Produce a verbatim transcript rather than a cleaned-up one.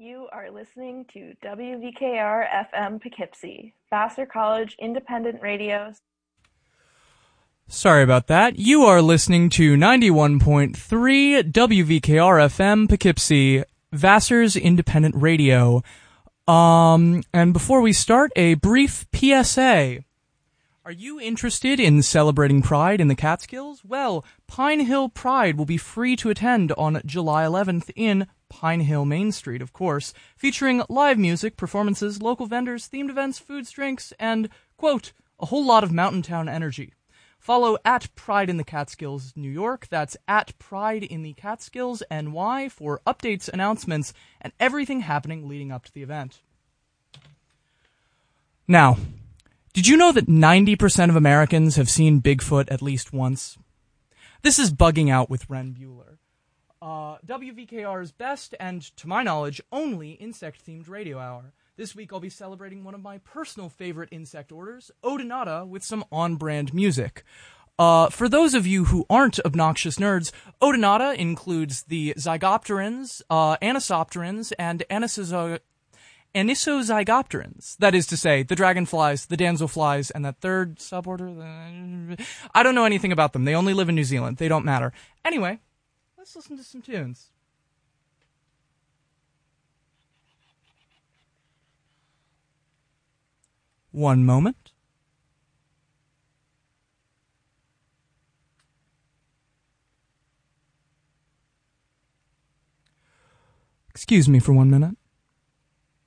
You are listening to W V K R F M Poughkeepsie, Vassar College Independent Radio. Sorry about that. You are listening to ninety-one point three W V K R F M Poughkeepsie, Vassar's Independent Radio. Um, and before we start, a brief P S A. Are you interested in celebrating Pride in the Catskills? Well, Pine Hill Pride will be free to attend on July eleventh in Pine Hill Main Street, of course, featuring live music, performances, local vendors, themed events, foods, drinks, and, quote, a whole lot of mountain town energy. Follow at Pride in the Catskills New York, that's at Pride in the Catskills N Y, for updates, announcements, and everything happening leading up to the event. Now, did you know that ninety percent of Americans have seen Bigfoot at least once? This is Bugging Out with Ren Bueller. Uh, W V K R's best and, to my knowledge, only insect-themed radio hour. This week I'll be celebrating one of my personal favorite insect orders, Odonata, with some on-brand music. Uh, for those of you who aren't obnoxious nerds, Odonata includes the Zygopterans, uh, Anisopterans, and Anisozo- Anisozygopterans. That is to say, the dragonflies, the damselflies, and that third suborder. The... I don't know anything about them. They only live in New Zealand. They don't matter. Anyway, let's listen to some tunes. One moment. Excuse me for one minute.